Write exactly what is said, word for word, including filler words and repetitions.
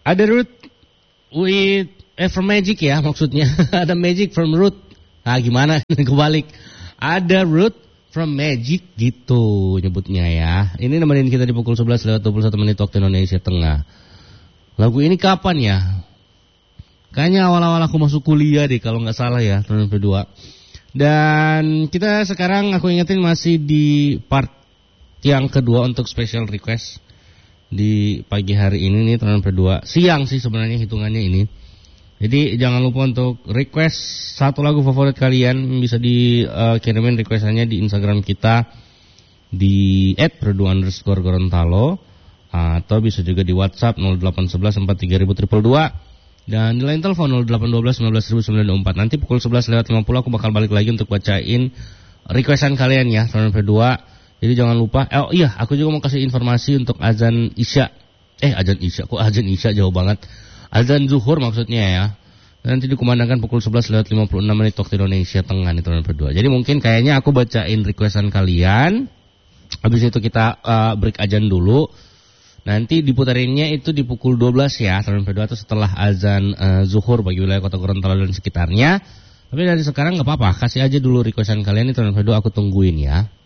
Ada root with eh from magic ya maksudnya. Ada magic from root. Nah gimana kebalik. Ada root from magic gitu nyebutnya ya. Ini nemenin kita di pukul sebelas lewat dua puluh satu menit waktu Indonesia Tengah. Lagu ini kapan ya? Kayaknya awal-awal aku masuk kuliah deh kalau nggak salah ya tahun kedua. Dan kita sekarang aku ingetin masih di part yang kedua untuk special request di pagi hari ini nih tahun kedua. Siang sih sebenarnya hitungannya ini. Jadi jangan lupa untuk request satu lagu favorit kalian bisa dikirimin uh, requestannya di Instagram kita di et perdu underscore gorontalo atau bisa juga di WhatsApp nol delapan satu satu empat tiga nol nol dua dua dan di line telepon nol delapan satu dua sembilan satu sembilan empat. Nanti pukul sebelas lewat lima puluh aku bakal balik lagi untuk bacain requestan kalian ya tahun kedua. Jadi jangan lupa. Oh iya, aku juga mau kasih informasi untuk azan Isya. Eh azan Isya kok azan Isya jauh banget. Azan zuhur maksudnya ya. Nanti dikumandangkan pukul sebelas lewat lima puluh enam menit waktu Indonesia Tengah nih tahun kedua. Jadi mungkin kayaknya aku bacain requestan kalian. Habis itu kita uh, break azan dulu. Nanti diputarinnya itu di pukul dua belas ya, tahun kedua itu setelah azan uh, zuhur bagi wilayah Kota Gorontalo dan sekitarnya. Tapi dari sekarang nggak apa-apa, kasih aja dulu requestan kalian, itu tahun kedua aku tungguin ya.